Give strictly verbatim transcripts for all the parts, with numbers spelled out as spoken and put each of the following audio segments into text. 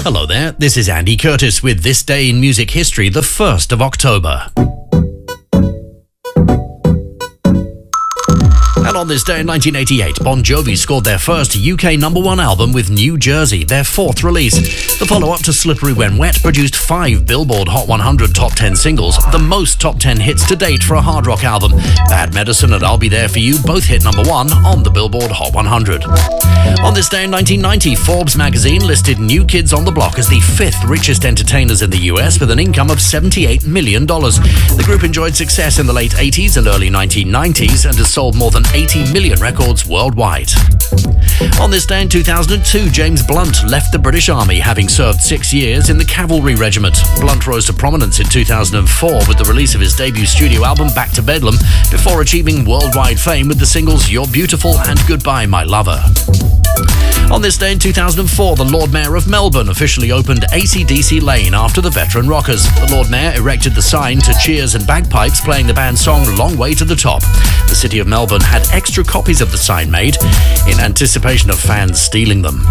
Hello there, this is Andy Curtis with This Day in Music History, the first of October. And on this day in nineteen eighty-eight, Bon Jovi scored their first U K number one album with New Jersey, their fourth release. The follow-up to Slippery When Wet produced five Billboard Hot one hundred top ten singles, the most top ten hits to date for a hard rock album. Bad Medicine and I'll Be There For You both hit number one on the Billboard Hot one hundred. On this day in nineteen ninety, Forbes magazine listed New Kids on the Block as the fifth richest entertainers in the U S with an income of seventy-eight million dollars. The group enjoyed success in the late eighties and early nineteen nineties and has sold more than eighty million records worldwide. On this day in two thousand two, James Blunt left the British Army, having served six years in the Cavalry Regiment. Blunt rose to prominence in two thousand four with the release of his debut studio album Back to Bedlam, before achieving worldwide fame with the singles You're Beautiful and Goodbye My Lover. On this day in two thousand four, the Lord Mayor of Melbourne officially opened A C D C Lane after the Veteran Rockers. The Lord Mayor erected the sign to cheers and bagpipes playing the band's song Long Way to the Top. The City of Melbourne had extra copies of the sign made in anticipation of fans stealing them.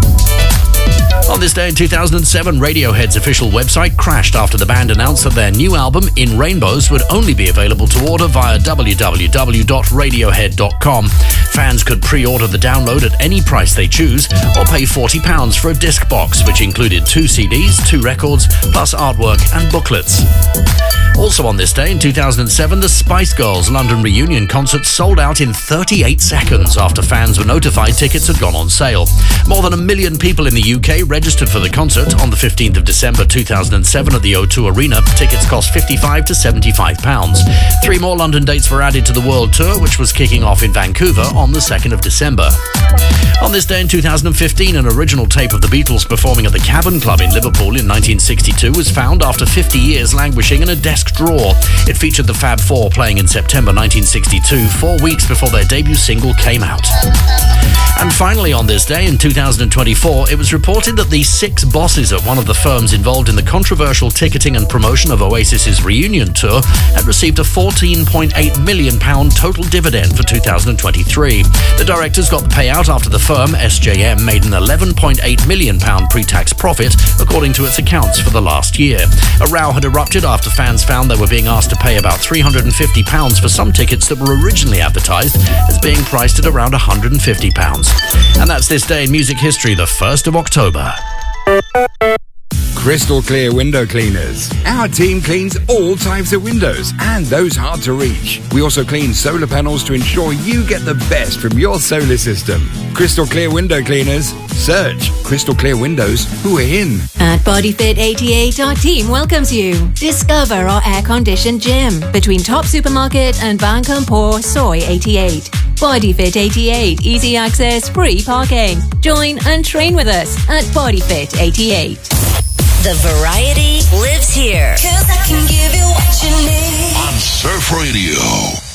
On this day in two thousand seven, Radiohead's official website crashed after the band announced that their new album, In Rainbows, would only be available to order via w w w dot radiohead dot com. Fans could pre-order the download at any price they choose, or pay forty pounds for a disc box, which included two C Ds, two records, plus artwork and booklets. Also on this day in two thousand seven, the Spice Girls London reunion concert sold out in thirty-eight seconds after fans were notified tickets had gone on sale. More than a million people in the U K registered for the concert on the fifteenth of December two thousand seven at the O two Arena. Tickets cost fifty-five to seventy-five pounds. Three more London dates were added to the world tour, which was kicking off in Vancouver on the second of December. On this day in two thousand fifteen, an original tape of the Beatles performing at the Cavern Club in Liverpool in nineteen sixty-two was found after fifty years languishing in a desk drawer. It featured the Fab Four playing in September nineteen sixty-two, four weeks before their debut single came out. And finally on this day in two thousand twenty-four, it was reported that the six bosses at one of the firms involved in the controversial ticketing and promotion of Oasis's reunion tour had received a fourteen point eight million pounds total dividend for two thousand twenty-three. The directors got the payout after the firm, S J M, made an eleven point eight million pounds pre-tax profit, according to its accounts for the last year. A row had erupted after fans found they were being asked to pay about three hundred fifty pounds for some tickets that were originally advertised as being priced at around one hundred fifty pounds. And that's This Day in Music History, the first of October. Crystal Clear Window Cleaners. Our team cleans all types of windows and those hard to reach. We also clean solar panels to ensure you get the best from your solar system. Crystal Clear Window Cleaners. Search Crystal Clear Windows. Who are in? At Bodyfit eighty-eight, our team welcomes you. Discover our air-conditioned gym between Top Supermarket and Bankampur Soy eighty-eight. Bodyfit eighty-eight, easy access, free parking. Join and train with us at Bodyfit eighty-eight. The variety lives here. 'Cause I can give you what you need. On Surf Radio.